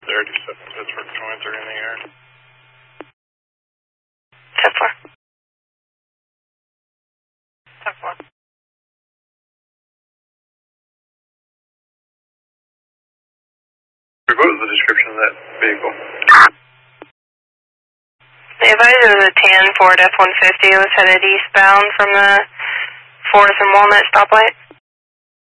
37 Pittsburgh 23 in the air. 10-4. 10-4. What was the description of that vehicle? The advisor was a tan Ford F-150. It was headed eastbound from the Forest and Walnut stoplight.